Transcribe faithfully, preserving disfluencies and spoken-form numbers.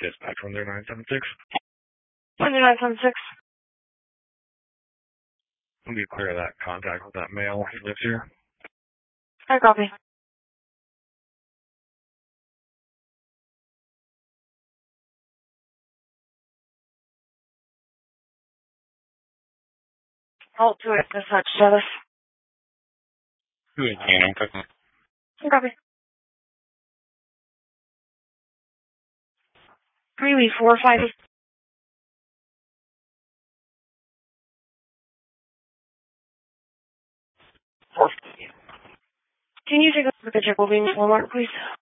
Dispatch one zero nine seven six. one zero nine seven six. Let me clear that contact with that male. He lives here. I copy. Halt to it. Dispatch status. Who is Canning? I copy. Three four five. Four. Can you take a look at your Walgreens Walmart, please?